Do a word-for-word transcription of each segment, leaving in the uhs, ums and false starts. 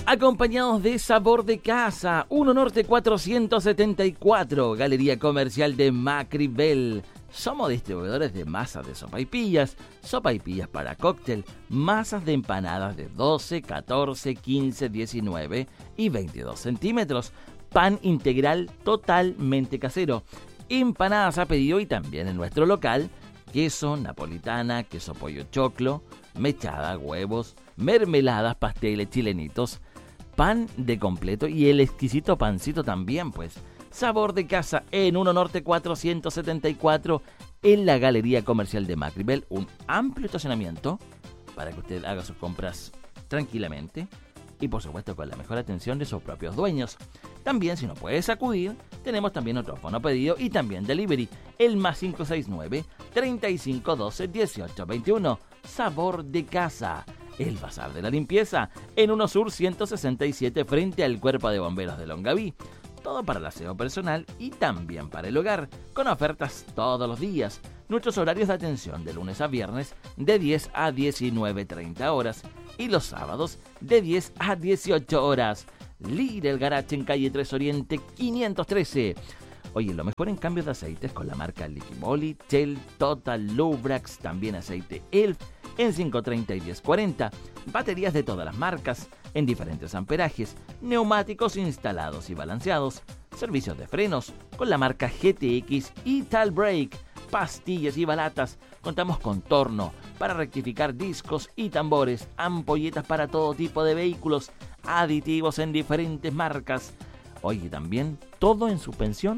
Acompañados de Sabor de Casa, uno Norte cuatrocientos setenta y cuatro, Galería Comercial de Macribel. Somos distribuidores de masas de sopaipillas, sopaipillas para cóctel, masas de empanadas de doce, catorce, quince, diecinueve y veintidós centímetros, pan integral totalmente casero, empanadas a pedido y también en nuestro local, queso, napolitana, queso pollo choclo, mechada, huevos, mermeladas, pasteles, chilenitos, pan de completo y el exquisito pancito también, pues. Sabor de Casa en uno Norte cuatrocientos setenta y cuatro en la Galería Comercial de Macribel. Un amplio estacionamiento para que usted haga sus compras tranquilamente y por supuesto con la mejor atención de sus propios dueños. También, si no puedes acudir, tenemos también otro fono pedido y también delivery, el más cinco seis nueve, treinta y cinco doce, dieciocho veintiuno. Sabor de Casa, el Bazar de la Limpieza, en uno Sur ciento sesenta y siete frente al Cuerpo de Bomberos de Longaví. Todo para el aseo personal y también para el hogar, con ofertas todos los días. Nuestros horarios de atención de lunes a viernes de diez a diecinueve treinta horas y los sábados de diez a dieciocho horas. Lidl Garage en calle tres Oriente quinientos trece. Oye, lo mejor en cambios de aceites con la marca Liquimoli, Shell, Total, Lubrax, también aceite Elf en quinientos treinta y diez cuarenta. Baterías de todas las marcas en diferentes amperajes, neumáticos instalados y balanceados, servicios de frenos con la marca G T X y Tal Brake, pastillas y balatas. Contamos con torno para rectificar discos y tambores, ampolletas para todo tipo de vehículos, aditivos en diferentes marcas. Oye, también todo en suspensión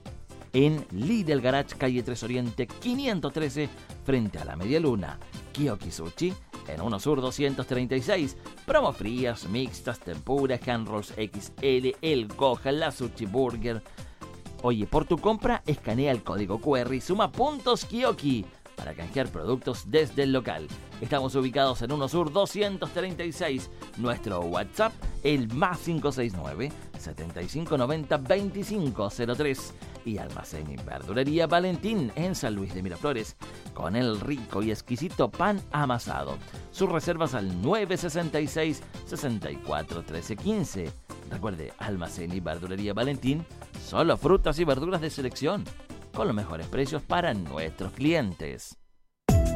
en Lidl Garage, calle tres Oriente quinientos trece, frente a la Media Luna. Kiyoki Sushi en uno Sur doscientos treinta y seis. Promo frías, mixtas, tempura, hand rolls X L, el Gohan, la Sushi Burger. Oye, por tu compra, escanea el código Q R y suma puntos Kiyoki para canjear productos desde el local. Estamos ubicados en uno Sur doscientos treinta y seis. Nuestro WhatsApp, el más cinco seis nueve, setenta y cinco noventa, veinticinco cero tres. Y Almacén y Verdulería Valentín en San Luis de Miraflores, con el rico y exquisito pan amasado. Sus reservas al nueve sesenta y seis, sesenta y cuatro, trece quince. Recuerde, Almacén y Verdulería Valentín, solo frutas y verduras de selección, con los mejores precios para nuestros clientes.